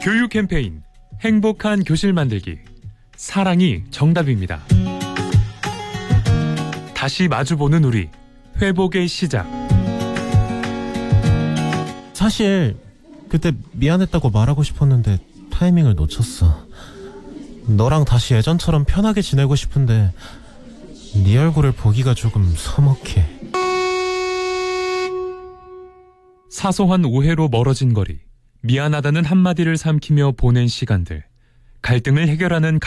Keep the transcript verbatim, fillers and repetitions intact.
교육 캠페인 행복한 교실 만들기. 사랑이 정답입니다. 다시 마주보는 우리. 회복의 시작. 사실 그때 미안했다고 말하고 싶었는데 타이밍을 놓쳤어. 너랑 다시 예전처럼 편하게 지내고 싶은데 네 얼굴을 보기가 조금 서먹해. 사소한 오해로 멀어진 거리. 미안하다는 한마디를 삼키며 보낸 시간들. 갈등을 해결하는